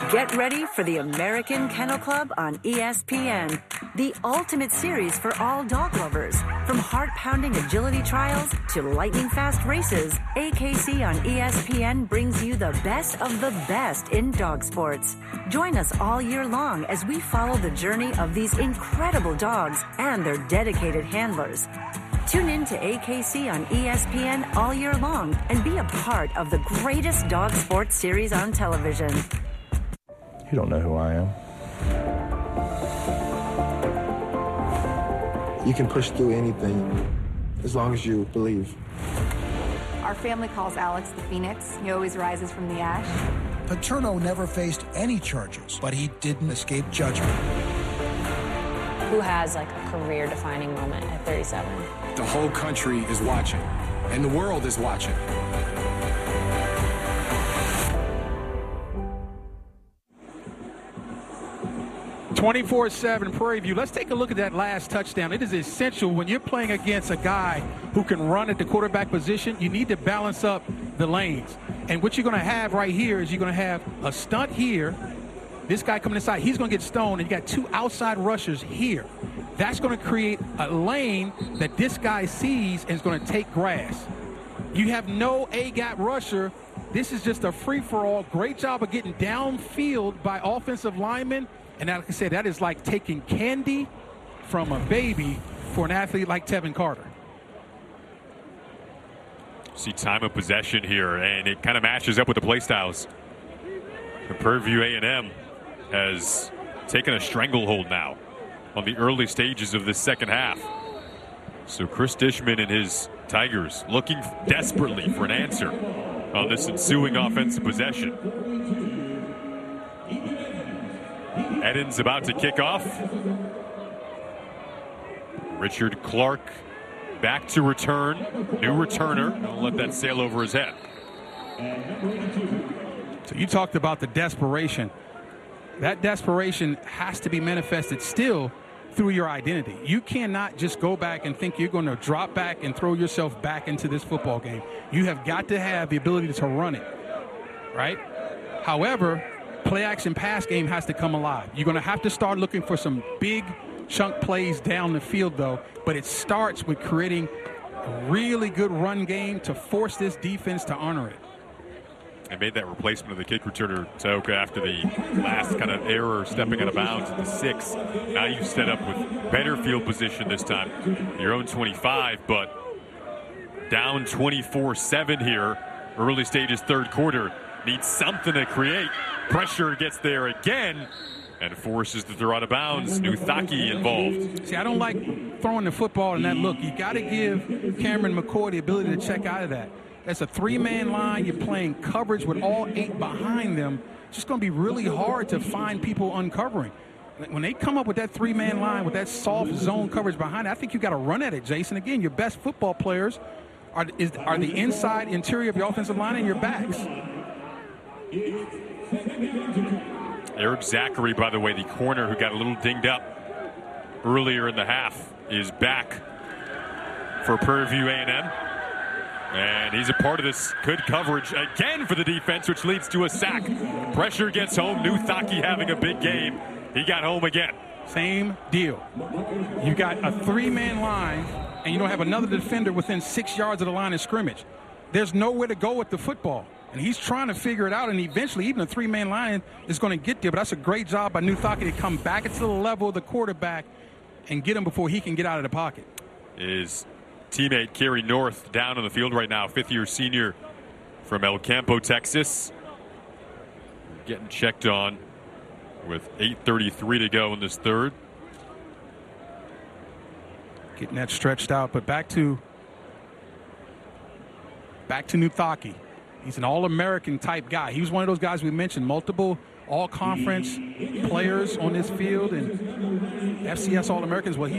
Get ready for the American Kennel Club on ESPN, the ultimate series for all dog lovers. From heart-pounding agility trials to lightning-fast races, AKC on ESPN brings you the best of the best in dog sports. Join us all year long as we follow the journey of these incredible dogs and their dedicated handlers. Tune in to AKC on ESPN all year long and be a part of the greatest dog sports series on television. You don't know who I am. You can push through anything as long as you believe. Our family calls Alex the Phoenix. He always rises from the ash. Paterno never faced any charges, but he didn't escape judgment. Who has like a career-defining moment at 37? The whole country is watching, and the world is watching. .24/7 Prairie View. Let's take a look at that last touchdown. It is essential when you're playing against a guy who can run at the quarterback position. You need to balance up the lanes. And what you're going to have right here is you're going to have a stunt here. This guy coming inside, he's going to get stoned, and you got two outside rushers here. That's going to create a lane that this guy sees and is going to take grass. You have no A-gap rusher. This is just a free-for-all. Great job of getting downfield by offensive linemen. And like I said, that is like taking candy from a baby for an athlete like Tevin Carter. See time of possession here, and it kind of matches up with the play styles. The Prairie View A&M has taken a stranglehold now on the early stages of this second half. So Chris Dishman and his Tigers looking desperately for an answer on this ensuing offensive possession. Edens about to kick off. Richard Clark back to return. New returner. Don't let that sail over his head. So you talked about the desperation. That desperation has to be manifested still through your identity. You cannot just go back and think you're going to drop back and throw yourself back into this football game. You have got to have the ability to run it, right? However, play action pass game has to come alive. You're going to have to start looking for some big chunk plays down the field, though. But it starts with creating a really good run game to force this defense to honor it. They made that replacement of the kick returner, Toka, after the last kind of error stepping out of bounds at the 6. Now you set up with better field position this time. Your own 25, but down 24-7 here. Early stages, third quarter. Needs something to create. Pressure gets there again and forces the throw out of bounds. Nuthaki involved. See, I don't like throwing the football in that look. You got to give Cameron McCoy the ability to check out of that. That's a three-man line. You're playing coverage with all 8 behind them. It's just going to be really hard to find people uncovering. When they come up with that three-man line with that soft zone coverage behind it, I think you got to run at it, Jason. Again, your best football players are the inside interior of your offensive line and your backs. Eric Zachary, by the way, the corner who got a little dinged up earlier in the half, is back for Prairie View A&M. And he's a part of this good coverage again for the defense, which leads to a sack. Pressure gets home. Nuthaki having a big game. He got home again. Same deal. You got a three-man line, and you don't have another defender within 6 yards of the line of scrimmage. There's nowhere to go with the football. And he's trying to figure it out, and eventually even a three-man line is going to get there. But that's a great job by Nuthaki to come back into the level of the quarterback and get him before he can get out of the pocket. His teammate Kerry North down on the field right now, fifth-year senior from El Campo, Texas. Getting checked on with 8:33 to go in this third. Getting that stretched out, but back to Nuthaki. He's an All-American type guy. He was one of those guys we mentioned, multiple All-Conference players on this field and FCS All-Americans. Well,